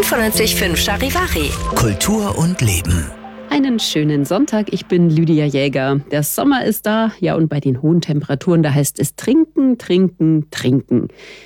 95.5 Charivari. Kultur und Leben. Einen schönen Sonntag, ich bin Lydia Jäger. Der Sommer ist da, ja, und bei den hohen Temperaturen, da heißt es trinken, trinken, trinken.